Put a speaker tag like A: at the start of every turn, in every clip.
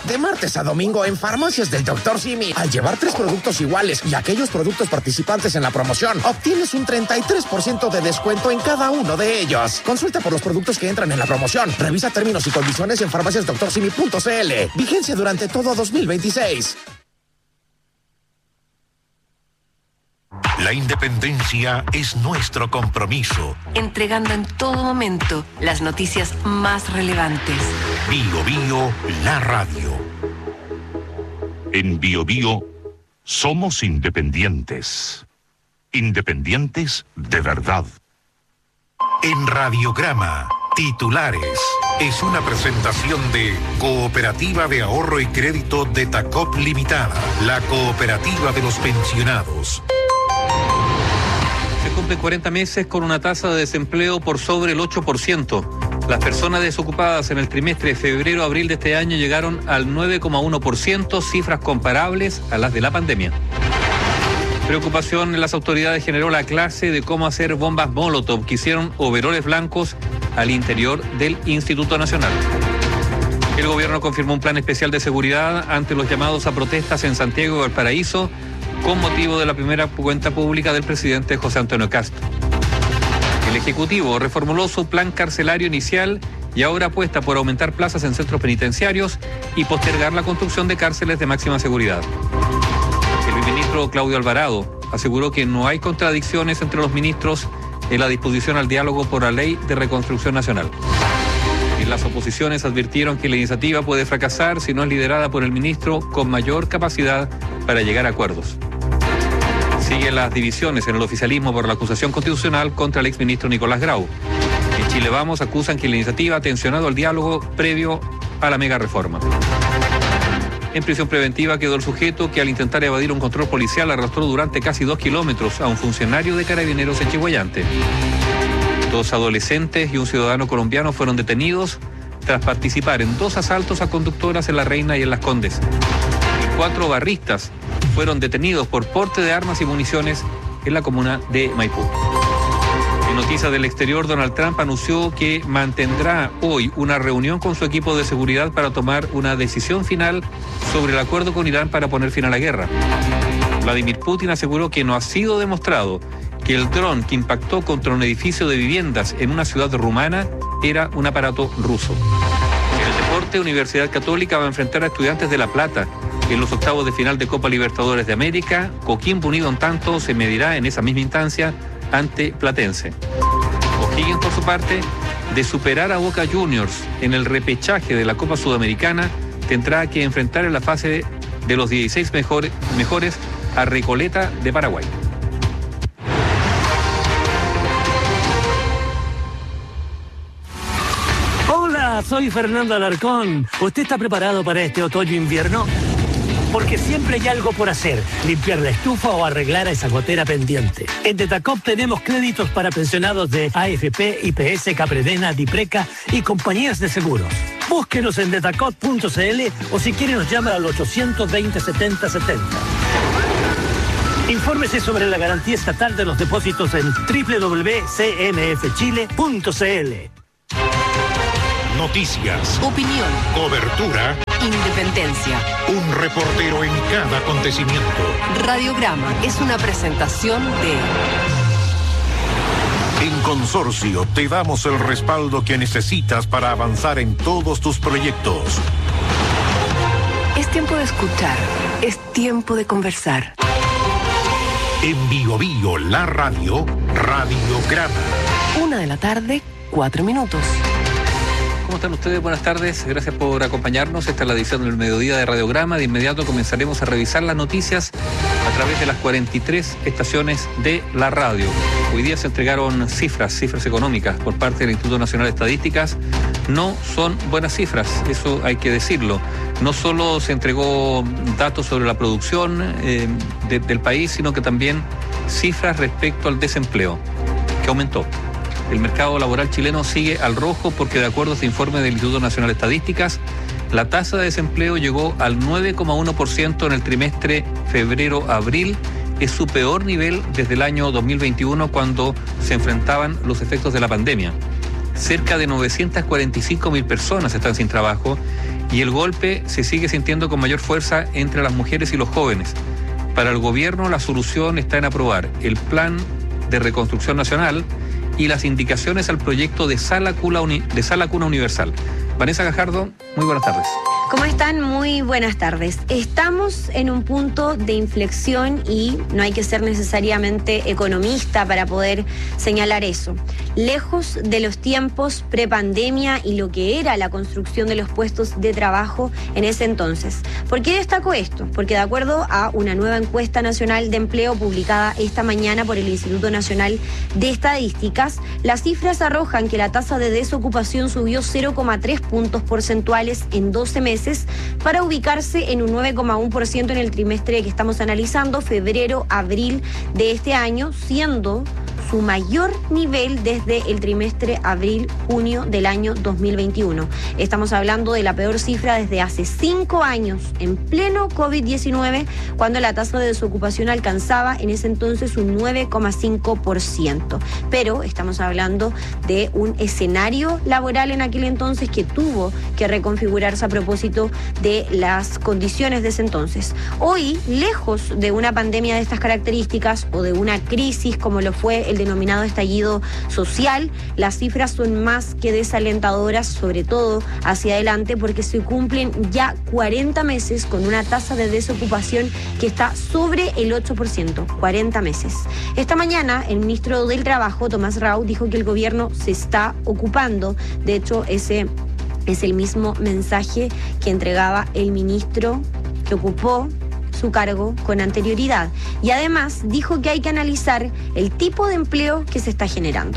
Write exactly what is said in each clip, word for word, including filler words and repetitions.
A: De martes a domingo en Farmacias del doctor Simi. Al llevar tres productos iguales y aquellos productos participantes en la promoción, obtienes un treinta y tres por ciento de descuento en cada uno de ellos. Consulta por los productos que entran en la promoción. Revisa términos y condiciones en farmacias doctor simi punto c l. Vigencia durante todo dos mil veintiséis.
B: La independencia es nuestro compromiso.
C: Entregando en todo momento las noticias más relevantes.
B: Bio Bio, la radio. En Bio Bio somos independientes. Independientes de verdad. En Radiograma, titulares. Es una presentación de Cooperativa de Ahorro y Crédito de Tacop Limitada, la cooperativa de los pensionados.
D: Se cumplen cuarenta meses con una tasa de desempleo por sobre el ocho por ciento. Las personas desocupadas en el trimestre de febrero-abril de este año llegaron al nueve coma uno por ciento, cifras comparables a las de la pandemia. Preocupación en las autoridades generó la clase de cómo hacer bombas Molotov, que hicieron overoles blancos al interior del Instituto Nacional. El gobierno confirmó un plan especial de seguridad ante los llamados a protestas en Santiago y Valparaíso, con motivo de la primera cuenta pública del presidente José Antonio Kast. El Ejecutivo reformuló su plan carcelario inicial y ahora apuesta por aumentar plazas en centros penitenciarios y postergar la construcción de cárceles de máxima seguridad. El ministro Claudio Alvarado aseguró que no hay contradicciones entre los ministros en la disposición al diálogo por la Ley de Reconstrucción Nacional. Y las oposiciones advirtieron que la iniciativa puede fracasar si no es liderada por el ministro con mayor capacidad para llegar a acuerdos. Siguen las divisiones en el oficialismo por la acusación constitucional contra el exministro Nicolás Grau. En Chile Vamos acusan que la iniciativa ha tensionado el diálogo previo a la mega reforma. En prisión preventiva quedó el sujeto que al intentar evadir un control policial arrastró durante casi dos kilómetros a un funcionario de Carabineros en Chihuayante. Dos adolescentes y un ciudadano colombiano fueron detenidos tras participar en dos asaltos a conductoras en La Reina y en Las Condes. Y cuatro barristas fueron detenidos por porte de armas y municiones en la comuna de Maipú. En noticias del exterior, Donald Trump anunció que mantendrá hoy una reunión con su equipo de seguridad para tomar una decisión final sobre el acuerdo con Irán para poner fin a la guerra. Vladimir Putin aseguró que no ha sido demostrado que el dron que impactó contra un edificio de viviendas en una ciudad rumana era un aparato ruso. En el deporte, Universidad Católica va a enfrentar a Estudiantes de La Plata en los octavos de final de Copa Libertadores de América. Coquimbo Unido, en tanto, se medirá en esa misma instancia ante Platense. O'Higgins, por su parte, de superar a Boca Juniors en el repechaje de la Copa Sudamericana, tendrá que enfrentar en la fase de los dieciséis mejores, mejores a Recoleta de Paraguay.
E: Hola, soy Fernando Alarcón. ¿Usted está preparado para este otoño-invierno? Porque siempre hay algo por hacer, limpiar la estufa o arreglar a esa gotera pendiente. En Detacop tenemos créditos para pensionados de A F P, I P S, Capredena, Dipreca y compañías de seguros. Búsquenos en detacop punto c l o si quiere nos llama al ochocientos veinte, setenta setenta. Infórmese sobre la garantía estatal de los depósitos en doble u doble u doble u punto c m f chile punto c l.
B: Noticias.
C: Opinión.
B: Cobertura.
C: Independencia.
B: Un reportero en cada acontecimiento.
C: Radiograma es una presentación de...
B: En Consorcio te damos el respaldo que necesitas para avanzar en todos tus proyectos.
C: Es tiempo de escuchar. Es tiempo de conversar.
B: En Bio Bio, la radio, Radiograma.
C: Una de la tarde, cuatro minutos.
D: ¿Cómo están ustedes? Buenas tardes, gracias por acompañarnos. Esta es la edición del mediodía de Radiograma. De inmediato comenzaremos a revisar las noticias a través de las cuarenta y tres estaciones de la radio. Hoy día se entregaron cifras, cifras económicas por parte del Instituto Nacional de Estadísticas. No son buenas cifras, eso hay que decirlo. No solo se entregó datos sobre la producción eh, de, del país, sino que también cifras respecto al desempleo, que aumentó. El mercado laboral chileno sigue al rojo porque, de acuerdo a este informe del Instituto Nacional de Estadísticas, la tasa de desempleo llegó al nueve coma uno por ciento en el trimestre febrero-abril. Es su peor nivel desde el año dos mil veintiuno, cuando se enfrentaban los efectos de la pandemia. Cerca de novecientas cuarenta y cinco mil personas están sin trabajo y el golpe se sigue sintiendo con mayor fuerza entre las mujeres y los jóvenes. Para el gobierno, la solución está en aprobar el Plan de Reconstrucción Nacional y las indicaciones al proyecto de Sala Cuna, Uni- de Sala Cuna Universal. Vanessa Gajardo, muy buenas tardes.
F: ¿Cómo están? Muy buenas tardes. Estamos en un punto de inflexión y no hay que ser necesariamente economista para poder señalar eso. Lejos de los tiempos prepandemia y lo que era la construcción de los puestos de trabajo en ese entonces. ¿Por qué destaco esto? Porque de acuerdo a una nueva encuesta nacional de empleo publicada esta mañana por el Instituto Nacional de Estadísticas, las cifras arrojan que la tasa de desocupación subió cero coma tres puntos porcentuales en doce meses para ubicarse en un nueve coma uno por ciento en el trimestre que estamos analizando, febrero-abril de este año, siendo su mayor nivel desde el trimestre abril-junio del año dos mil veintiuno. Estamos hablando de la peor cifra desde hace cinco años, en pleno COVID diecinueve, cuando la tasa de desocupación alcanzaba en ese entonces un nueve coma cinco por ciento. Pero estamos hablando de un escenario laboral en aquel entonces que tuvo que reconfigurarse a propósito de las condiciones de ese entonces. Hoy, lejos de una pandemia de estas características o de una crisis como lo fue el denominado estallido social, las cifras son más que desalentadoras, sobre todo hacia adelante, porque se cumplen ya cuarenta meses con una tasa de desocupación que está sobre el ocho por ciento, cuarenta meses. Esta mañana el ministro del Trabajo, Tomás Rau, dijo que el gobierno se está ocupando. De hecho, ese es el mismo mensaje que entregaba el ministro que ocupó su cargo con anterioridad. Y además dijo que hay que analizar el tipo de empleo que se está generando.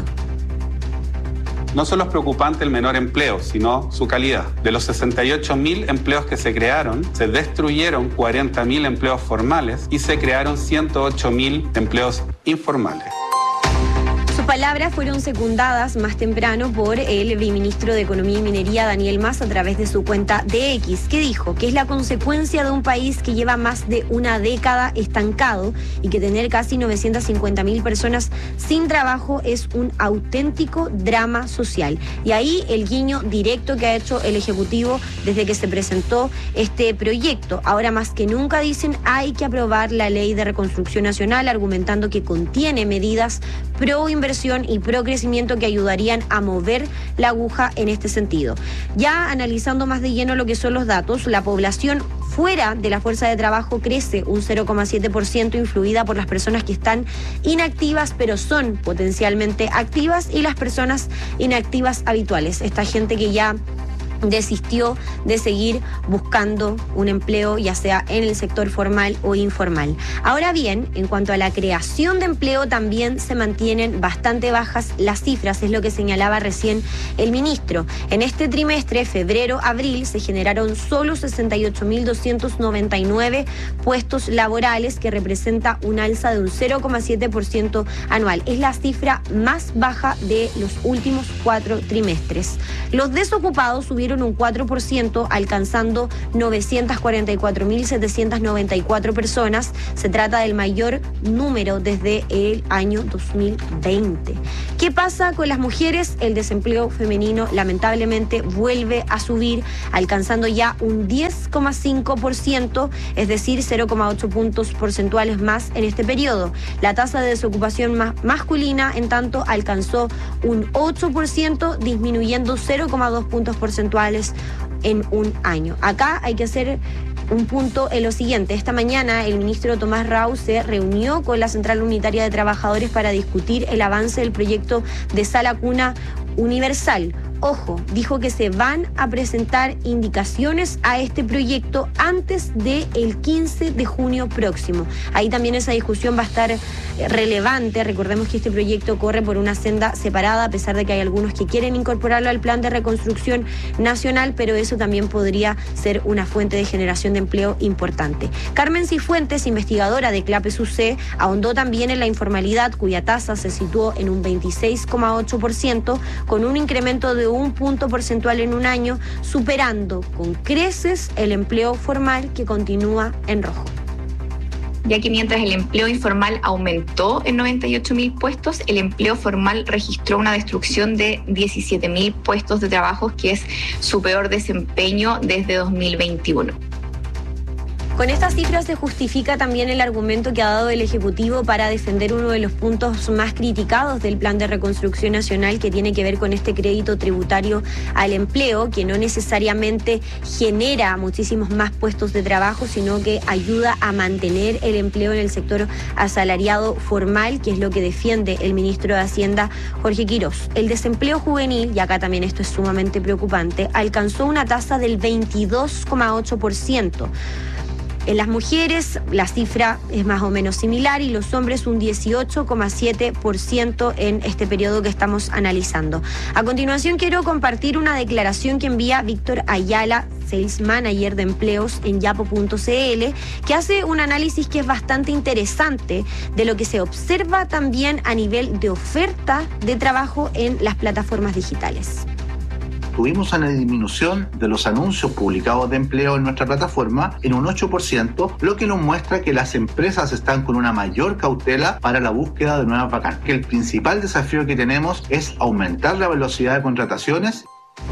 G: No solo es preocupante el menor empleo, sino su calidad. De los sesenta y ocho mil empleos que se crearon, se destruyeron cuarenta mil empleos formales y se crearon ciento ocho mil empleos informales.
F: Sus palabras fueron secundadas más temprano por el viceministro de Economía y Minería, Daniel Mas, a través de su cuenta de X, que dijo que es la consecuencia de un país que lleva más de una década estancado y que tener casi novecientas cincuenta mil personas sin trabajo es un auténtico drama social. Y ahí el guiño directo que ha hecho el Ejecutivo desde que se presentó este proyecto. Ahora más que nunca dicen hay que aprobar la Ley de Reconstrucción Nacional, argumentando que contiene medidas pro inversión y pro crecimiento que ayudarían a mover la aguja en este sentido. Ya analizando más de lleno lo que son los datos, la población fuera de la fuerza de trabajo crece un cero coma siete por ciento, influida por las personas que están inactivas pero son potencialmente activas, y las personas inactivas habituales, esta gente que ya desistió de seguir buscando un empleo, ya sea en el sector formal o informal. Ahora bien, en cuanto a la creación de empleo, también se mantienen bastante bajas las cifras, es lo que señalaba recién el ministro. En este trimestre, febrero-abril, se generaron solo sesenta y ocho mil doscientos noventa y nueve puestos laborales, que representa un alza de un cero coma siete por ciento anual. Es la cifra más baja de los últimos cuatro trimestres. Los desocupados subieron un cuatro por ciento, alcanzando novecientas cuarenta y cuatro mil setecientas noventa y cuatro personas. Se trata del mayor número desde el año dos mil veinte. ¿Qué pasa con las mujeres? El desempleo femenino lamentablemente vuelve a subir, alcanzando ya un diez coma cinco por ciento, es decir, cero coma ocho puntos porcentuales más en este periodo. La tasa de desocupación ma- masculina, en tanto, alcanzó un ocho por ciento, disminuyendo cero coma dos puntos porcentuales en un año. Acá hay que hacer un punto en lo siguiente. Esta mañana el ministro Tomás Rau se reunió con la Central Unitaria de Trabajadores para discutir el avance del proyecto de Sala Cuna Universal. Ojo, dijo que se van a presentar indicaciones a este proyecto antes del quince de junio próximo. Ahí también esa discusión va a estar relevante. Recordemos que este proyecto corre por una senda separada, a pesar de que hay algunos que quieren incorporarlo al Plan de Reconstrucción Nacional, pero eso también podría ser una fuente de generación de empleo importante. Carmen Cifuentes, investigadora de CLAPES U C, ahondó también en la informalidad, cuya tasa se situó en un veintiséis coma ocho por ciento, con un incremento de un punto porcentual en un año, superando con creces el empleo formal, que continúa en rojo.
H: ya que mientras el empleo informal aumentó en noventa y ocho mil puestos, el empleo formal registró una destrucción de diecisiete mil puestos de trabajo, que es su peor desempeño desde dos mil veintiuno.
F: Con estas cifras se justifica también el argumento que ha dado el Ejecutivo para defender uno de los puntos más criticados del Plan de Reconstrucción Nacional, que tiene que ver con este crédito tributario al empleo, que no necesariamente genera muchísimos más puestos de trabajo, sino que ayuda a mantener el empleo en el sector asalariado formal, que es lo que defiende el ministro de Hacienda, Jorge Quirós. El desempleo juvenil, y acá también esto es sumamente preocupante, alcanzó una tasa del veintidós coma ocho por ciento. En las mujeres la cifra es más o menos similar y los hombres un dieciocho coma siete por ciento en este periodo que estamos analizando. A continuación quiero compartir una declaración que envía Víctor Ayala, Sales Manager de Empleos en yapo punto cl, que hace un análisis que es bastante interesante de lo que se observa también a nivel de oferta de trabajo en las plataformas digitales.
I: Tuvimos una disminución de los anuncios publicados de empleo en nuestra plataforma en un ocho por ciento, lo que nos muestra que las empresas están con una mayor cautela para la búsqueda de nuevas vacantes. El principal desafío que tenemos es aumentar la velocidad de contrataciones.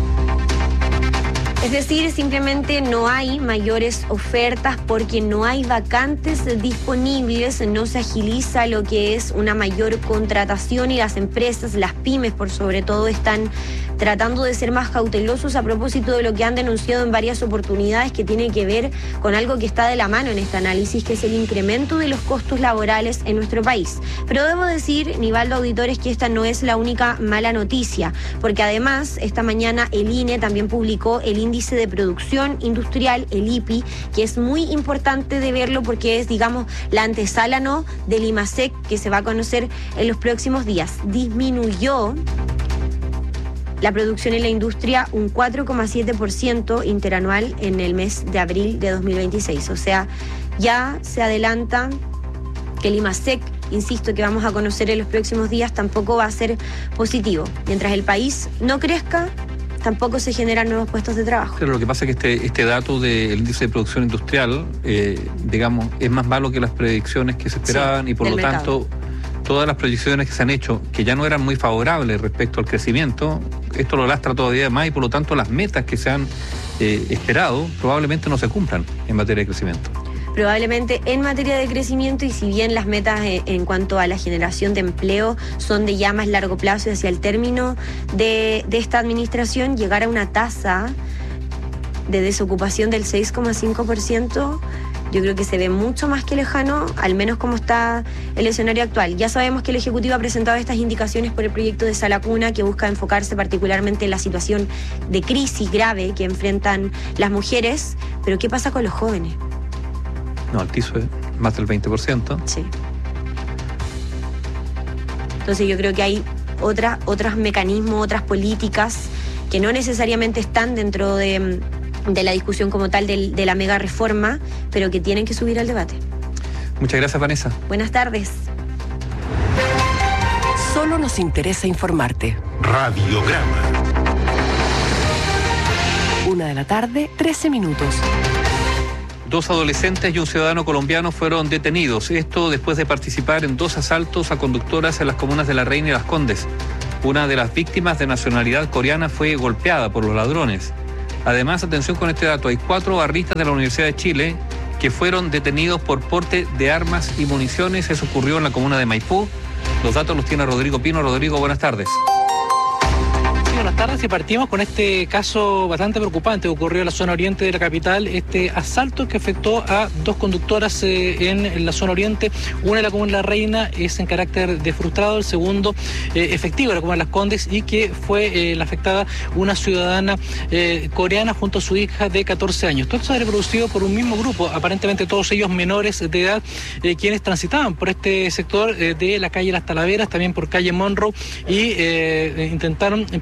F: Es decir, simplemente no hay mayores ofertas porque no hay vacantes disponibles, no se agiliza lo que es una mayor contratación y las empresas, las pymes por sobre todo, están tratando de ser más cautelosos a propósito de lo que han denunciado en varias oportunidades, que tiene que ver con algo que está de la mano en este análisis, que es el incremento de los costos laborales en nuestro país. Pero debo decir, Nivaldo, auditores, que esta no es la única mala noticia, porque además esta mañana el I N E también publicó el índice de producción industrial, el I P I, que es muy importante de verlo porque es, digamos, la antesala, ¿no?, del IMASEC, que se va a conocer en los próximos días. Disminuyó la producción en la industria un cuatro coma siete por ciento interanual en el mes de abril de dos mil veintiséis. O sea, ya se adelanta que el IMASEC, insisto, que vamos a conocer en los próximos días, tampoco va a ser positivo. Mientras el país no crezca, tampoco se generan nuevos puestos de trabajo.
D: Pero lo que pasa es que este, este dato del índice de producción industrial, eh, digamos, es más malo que las predicciones que se esperaban, sí, y por lo mercado. tanto, todas las proyecciones que se han hecho, que ya no eran muy favorables respecto al crecimiento, esto lo lastra todavía más y por lo tanto las metas que se han eh, esperado probablemente no se cumplan en materia de crecimiento.
F: Probablemente en materia de crecimiento, y si bien las metas en cuanto a la generación de empleo son de ya más largo plazo y hacia el término de, de esta administración, llegar a una tasa de desocupación del seis coma cinco por ciento, yo creo que se ve mucho más que lejano, al menos como está el escenario actual. Ya sabemos que el Ejecutivo ha presentado estas indicaciones por el proyecto de Sala Cuna, que busca enfocarse particularmente en la situación de crisis grave que enfrentan las mujeres, pero ¿qué pasa con los jóvenes?
D: No, altizo es más del veinte por ciento.
F: Sí. Entonces yo creo que hay otra, otros mecanismos, otras políticas que no necesariamente están dentro de, de la discusión como tal de, de la mega reforma, pero que tienen que subir al debate.
D: Muchas gracias, Vanessa.
F: Buenas tardes.
C: Solo nos interesa informarte.
B: Radiograma.
C: Una de la tarde, trece minutos.
D: Dos adolescentes y un ciudadano colombiano fueron detenidos. Esto después de participar en dos asaltos a conductoras en las comunas de La Reina y Las Condes. Una de las víctimas, de nacionalidad coreana, fue golpeada por los ladrones. Además, atención con este dato, hay cuatro barristas de la Universidad de Chile que fueron detenidos por porte de armas y municiones. Eso ocurrió en la comuna de Maipú. Los datos los tiene Rodrigo Pino. Rodrigo, buenas tardes.
J: Buenas tardes, y partimos con este caso bastante preocupante. Ocurrió en la zona oriente de la capital, este asalto que afectó a dos conductoras eh, en, en la zona oriente. Una de la comuna de La Reina es en carácter de frustrado, el segundo eh, efectivo de la comuna de Las Condes, y que fue eh, la afectada una ciudadana eh, coreana junto a su hija de catorce años. Todo esto se ha reproducido por un mismo grupo, aparentemente todos ellos menores de edad, eh, quienes transitaban por este sector eh, de la calle Las Talaveras, también por calle Monroe, y eh, intentaron en primera instancia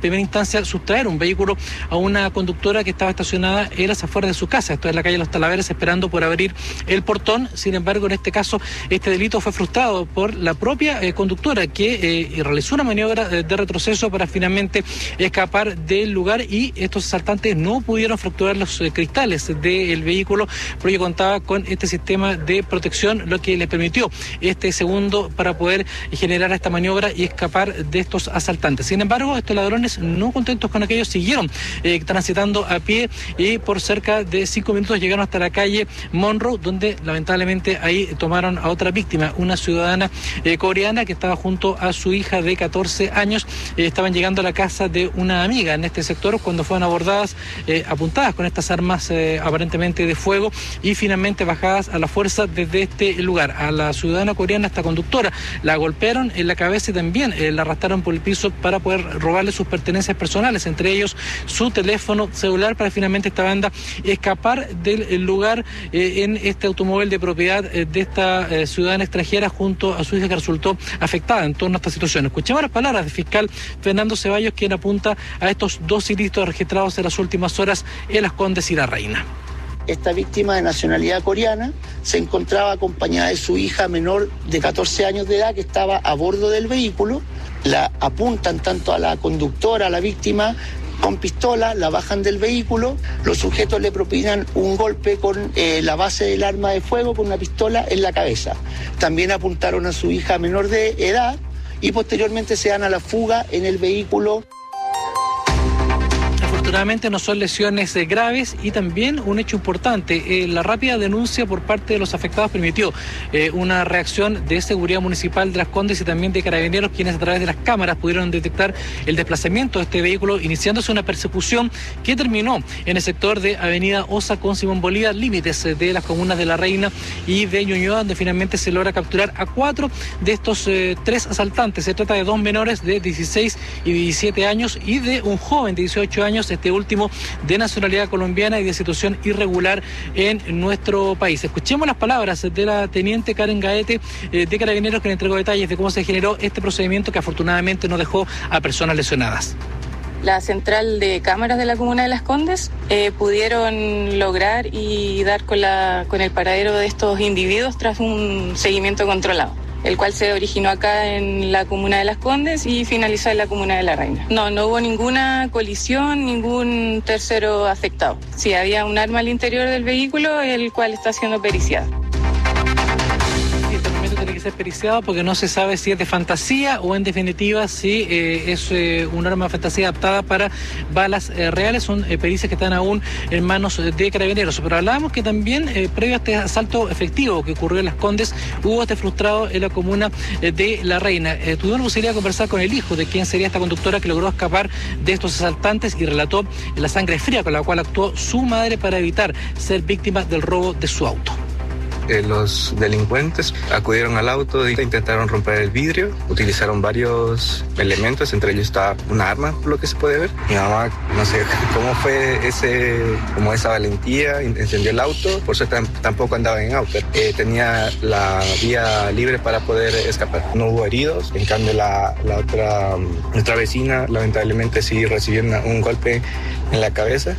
J: instancia sustraer un vehículo a una conductora que estaba estacionada en las afueras de su casa. Esto es la calle Los Talaveres, esperando por abrir el portón. Sin embargo, en este caso, este delito fue frustrado por la propia eh, conductora, que eh, realizó una maniobra de, de retroceso para finalmente escapar del lugar, y estos asaltantes no pudieron fracturar los eh, cristales del vehículo porque contaba con este sistema de protección, lo que le permitió este segundo para poder generar esta maniobra y escapar de estos asaltantes. Sin embargo, estos ladrones, no contentos con aquello, siguieron eh, transitando a pie, y por cerca de cinco minutos llegaron hasta la calle Monroe, donde lamentablemente ahí tomaron a otra víctima, una ciudadana eh, coreana que estaba junto a su hija de catorce años. Eh, estaban llegando a la casa de una amiga en este sector cuando fueron abordadas, eh, apuntadas con estas armas eh, aparentemente de fuego, y finalmente bajadas a la fuerza desde este lugar. A la ciudadana coreana, esta conductora, la golpearon en la cabeza y también eh, la arrastraron por el piso para poder robarle sus pertenencias personales, entre ellos su teléfono celular, para finalmente esta banda escapar del lugar eh, en este automóvil de propiedad eh, de esta eh, ciudadana extranjera junto a su hija, que resultó afectada en torno a esta situación. Escuchemos las palabras del fiscal Fernando Ceballos, quien apunta a estos dos ilícitos registrados en las últimas horas en Las Condes y La Reina.
K: Esta víctima de nacionalidad coreana se encontraba acompañada de su hija menor de catorce años de edad, que estaba a bordo del vehículo. La apuntan tanto a la conductora, a la víctima, con pistola, la bajan del vehículo. Los sujetos le propinan un golpe con eh, la base del arma de fuego, con una pistola en la cabeza. También apuntaron a su hija menor de edad y posteriormente se dan a la fuga en el vehículo.
J: Afortunadamente no son lesiones eh, graves, y también un hecho importante, eh, la rápida denuncia por parte de los afectados permitió eh, una reacción de seguridad municipal de Las Condes y también de Carabineros, quienes a través de las cámaras pudieron detectar el desplazamiento de este vehículo, iniciándose una persecución que terminó en el sector de Avenida Osa con Simón Bolívar, límites eh, de las comunas de La Reina y de Ñuñoa, donde finalmente se logra capturar a cuatro de estos eh, tres asaltantes. Se trata de dos menores de dieciséis y diecisiete años y de un joven de dieciocho años, este último de nacionalidad colombiana y de situación irregular en nuestro país. Escuchemos las palabras de la teniente Karen Gaete eh, de Carabineros, que le entregó detalles de cómo se generó este procedimiento, que afortunadamente no dejó a personas lesionadas.
L: La central de cámaras de la comuna de Las Condes eh, pudieron lograr y dar con, la, con el paradero de estos individuos tras un seguimiento controlado, el cual se originó acá en la comuna de Las Condes y finalizó en la comuna de La Reina. No, no hubo ninguna colisión, ningún tercero afectado. Sí, había un arma al interior del vehículo, el cual está siendo periciado.
J: Tiene que ser periciado porque no se sabe si es de fantasía o en definitiva si eh, es eh, un arma de fantasía adaptada para balas eh, reales. Son eh, pericias que están aún en manos de Carabineros. Pero hablábamos que también eh, previo a este asalto efectivo que ocurrió en Las Condes, hubo este frustrado en la comuna eh, de La Reina. Eh, tuvimos la posibilidad de conversar con el hijo de quien sería esta conductora que logró escapar de estos asaltantes y relató la sangre fría con la cual actuó su madre para evitar ser víctima del robo de su auto.
M: Eh, los delincuentes acudieron al auto e intentaron romper el vidrio, utilizaron varios elementos, entre ellos está una arma, por lo que se puede ver. Mi mamá, no sé cómo fue ese, como esa valentía, encendió el auto, por suerte tampoco andaba en auto, eh, tenía la vía libre para poder escapar. No hubo heridos, en cambio la, la otra, nuestra vecina lamentablemente sí recibió una, un golpe en la cabeza.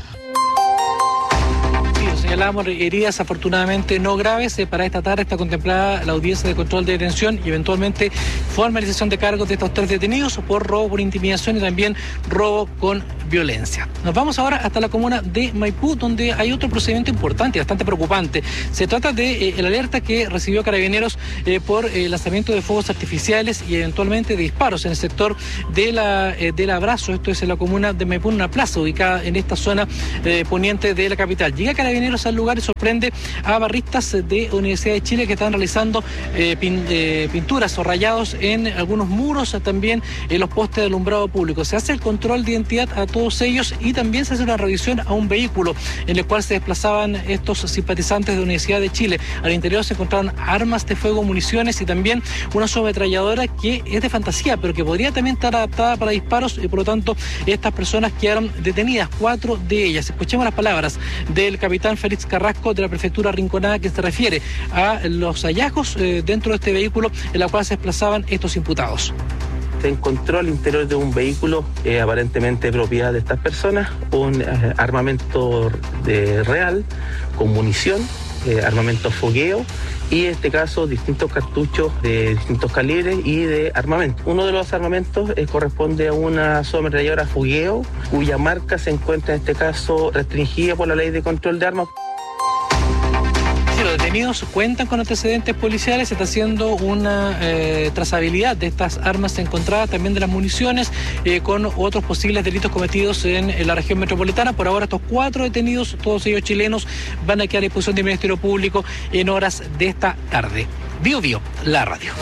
J: Señalamos heridas afortunadamente no graves. Eh, para esta tarde está contemplada la audiencia de control de detención y eventualmente formalización de cargos de estos tres detenidos por robo por intimidación y también robo con violencia. Nos vamos ahora hasta la comuna de Maipú, donde hay otro procedimiento importante y bastante preocupante. Se trata de eh, el alerta que recibió Carabineros eh, por el eh, lanzamiento de fuegos artificiales y eventualmente de disparos en el sector de la, eh, del Abrazo. Esto es en la comuna de Maipú, una plaza ubicada en esta zona eh, poniente de la capital. Llega Carabineros al lugar y sorprende a barristas de Universidad de Chile que están realizando eh, pin, eh, pinturas o rayados en algunos muros, también en los postes de alumbrado público. Se hace el control de identidad a todos ellos y también se hace una revisión a un vehículo en el cual se desplazaban estos simpatizantes de Universidad de Chile. Al interior se encontraron armas de fuego, municiones y también una subametralladora que es de fantasía, pero que podría también estar adaptada para disparos y por lo tanto estas personas quedaron detenidas, cuatro de ellas. Escuchemos las palabras del capitán Félix Carrasco de la prefectura Rinconada, que se refiere a los hallazgos eh, dentro de este vehículo en la cual se desplazaban estos imputados.
N: se encontró al interior de un vehículo eh, aparentemente propiedad de estas personas un eh, armamento de real con munición, eh, armamento fogueo y en este caso distintos cartuchos de distintos calibres y de armamento. Uno de los armamentos eh, corresponde a una ametralladora fogueo cuya marca se encuentra en este caso restringida por la Ley de Control de Armas.
J: Los detenidos cuentan con antecedentes policiales, se está haciendo una eh, trazabilidad de estas armas encontradas, también de las municiones, eh, con otros posibles delitos cometidos en, en la región metropolitana. Por ahora estos cuatro detenidos, todos ellos chilenos, van a quedar a disposición del Ministerio Público en horas de esta tarde. Bio Bio, la radio.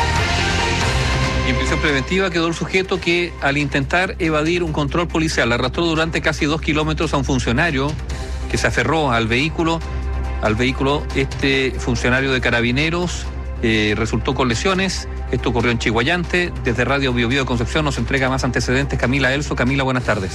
D: En prisión preventiva quedó el sujeto que, al intentar evadir un control policial, arrastró durante casi dos kilómetros a un funcionario que se aferró al vehículo. Al vehículo, este funcionario de Carabineros eh, resultó con lesiones. Esto ocurrió en Chiguayante. Desde Radio Bio Bio de Concepción nos entrega más antecedentes Camila Elso. Camila, buenas tardes.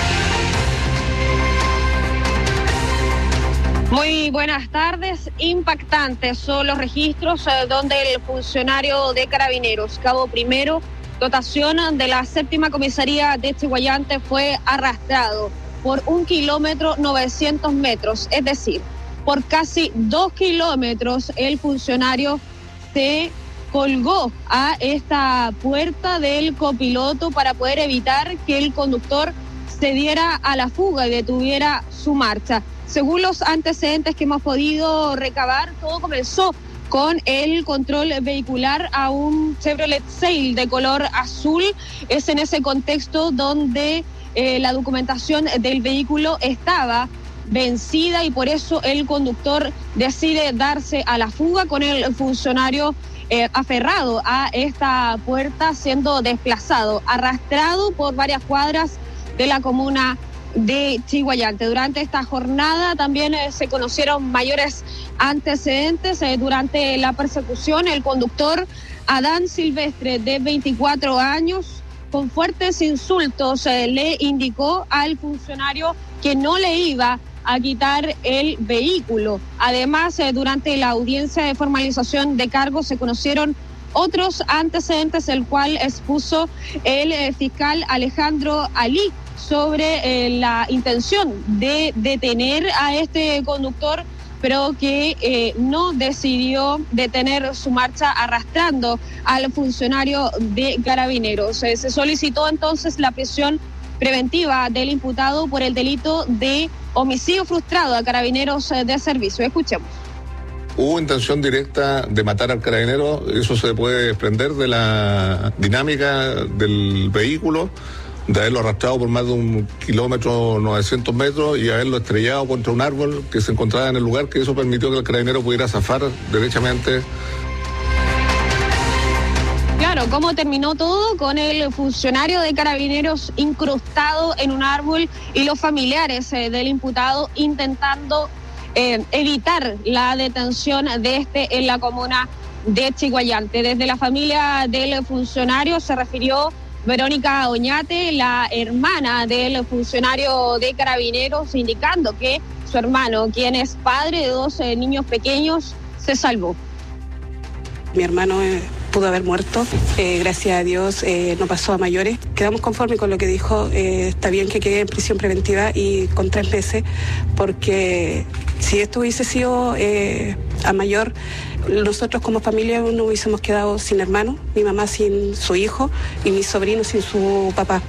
O: Muy buenas tardes. Impactantes son los registros eh, donde el funcionario de Carabineros, cabo primero, dotación de la séptima comisaría de Chiguayante, fue arrastrado por un kilómetro novecientos metros, es decir, por casi dos kilómetros el funcionario se colgó a esta puerta del copiloto para poder evitar que el conductor se diera a la fuga y detuviera su marcha. Según los antecedentes que hemos podido recabar, todo comenzó con el control vehicular a un Chevrolet Sail de color azul. Es en ese contexto donde eh, la documentación del vehículo estaba vencida y por eso el conductor decide darse a la fuga con el funcionario eh, aferrado a esta puerta, siendo desplazado, arrastrado por varias cuadras de la comuna de Chiguayante. Durante esta jornada también eh, se conocieron mayores antecedentes. Eh, durante la persecución, el conductor Adán Silvestre, de veinticuatro años, con fuertes insultos eh, le indicó al funcionario que no le iba a quitar el vehículo. Además, eh, durante la audiencia de formalización de cargos se conocieron otros antecedentes, el cual expuso el eh, fiscal Alejandro Alí sobre eh, la intención de detener a este conductor, pero que eh, no decidió detener su marcha arrastrando al funcionario de Carabineros. Eh, se solicitó entonces la prisión preventiva del imputado por el delito de homicidio frustrado a carabineros de servicio. Escuchemos.
P: Hubo intención directa de matar al carabinero, eso se puede desprender de la dinámica del vehículo, de haberlo arrastrado por más de un kilómetro novecientos metros y haberlo estrellado contra un árbol que se encontraba en el lugar, que eso permitió que el carabinero pudiera zafar derechamente.
O: Claro, ¿cómo terminó todo? Con el funcionario de Carabineros incrustado en un árbol y los familiares eh, del imputado intentando eh, evitar la detención de este en la comuna de Chiguayante. Desde la familia del funcionario se refirió Verónica Oñate, la hermana del funcionario de Carabineros, indicando que su hermano, quien es padre de dos eh, niños pequeños, se salvó.
Q: Mi hermano eh, pudo haber muerto, eh, gracias a Dios eh, no pasó a mayores. Quedamos conformes con lo que dijo, eh, está bien que quede en prisión preventiva y con tres meses, porque si esto hubiese sido eh, a mayor, nosotros como familia no hubiésemos quedado sin hermano, mi mamá sin su hijo y mi sobrino sin su papá.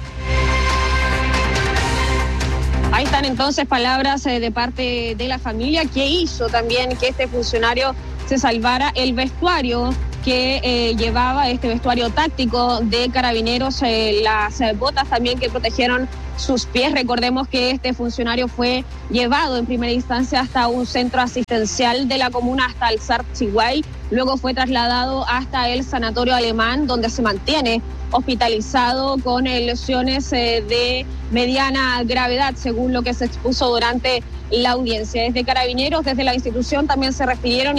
O: Ahí están entonces palabras eh, de parte de la familia, que hizo también que este funcionario se salvara. El vestuario que eh, llevaba, este vestuario táctico de Carabineros, eh, las eh, botas también que protegieron sus pies. Recordemos que este funcionario fue llevado en primera instancia hasta un centro asistencial de la comuna, hasta el S A R Chiguay, luego fue trasladado hasta el sanatorio alemán, donde se mantiene hospitalizado con eh, lesiones eh, de mediana gravedad, según lo que se expuso durante la audiencia. Desde Carabineros, desde la institución, también se refirieron